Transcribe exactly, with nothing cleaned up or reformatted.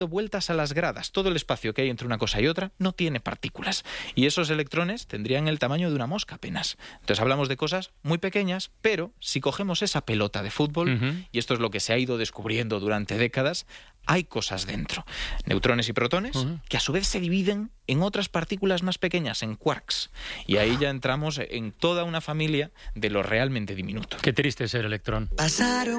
vueltas a las gradas. Todo el espacio que hay entre una cosa y otra no tiene partículas. Y esos electrones tendrían el tamaño de una mosca apenas. Entonces hablamos de cosas muy pequeñas, pero si cogemos esa pelota de fútbol, uh-huh. y esto es lo que se ha ido descubriendo durante décadas, hay cosas dentro. Neutrones y protones, uh-huh. que a su vez se dividen en otras partículas más pequeñas, en quarks. Y ahí ya entramos en toda una familia de lo realmente diminuto. Qué triste es el electrón. Pasaron